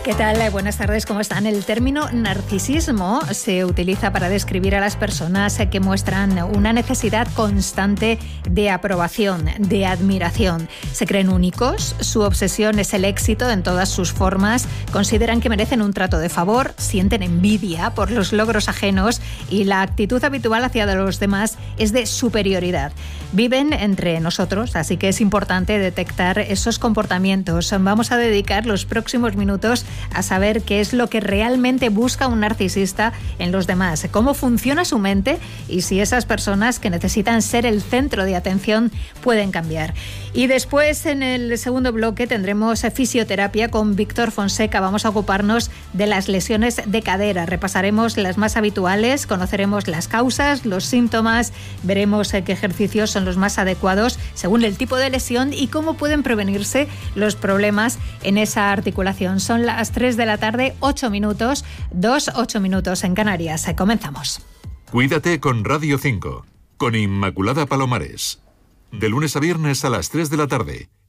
¿Qué tal? Buenas tardes, ¿cómo están? El término narcisismo se utiliza para describir a las personas que muestran una necesidad constante de aprobación, de admiración. Se creen únicos, su obsesión es el éxito en todas sus formas, consideran que merecen un trato de favor, sienten envidia por los logros ajenos y la actitud habitual hacia los demás es de superioridad. Viven entre nosotros, así que es importante detectar esos comportamientos. Vamos a dedicar los próximos minutos a saber qué es lo que realmente busca un narcisista en los demás, cómo funciona su mente y si esas personas que necesitan ser el centro de atención pueden cambiar. Y después, en el segundo bloque, tendremos fisioterapia con Víctor Fonseca. Vamos a ocuparnos de las lesiones de cadera. Repasaremos las más habituales, conoceremos las causas, los síntomas, veremos qué ejercicios son los más adecuados según el tipo de lesión y cómo pueden prevenirse los problemas en esa articulación. Son las 3 de la tarde, 8 minutos, 8 minutos en Canarias. Comenzamos. Cuídate con Radio 5, con Inmaculada Palomares. De lunes a viernes a las 3 de la tarde,